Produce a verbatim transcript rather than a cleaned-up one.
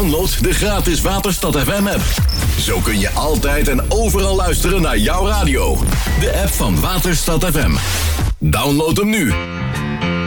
Download de gratis Waterstad F M app. Zo kun je altijd en overal luisteren naar jouw radio. De app van Waterstad F M. Download hem nu.